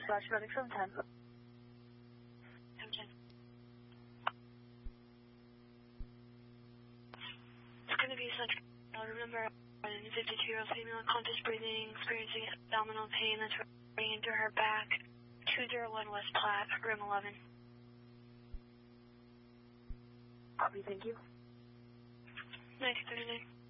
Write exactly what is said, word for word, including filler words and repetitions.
dispatch, running seven ten. seven ten. It's going to be such. Remember, a fifty-two-year-old female, conscious breathing, experiencing abdominal pain that's running into her back. two oh one West Platte, room eleven. Copy, thank you. nineteen thirty-nine.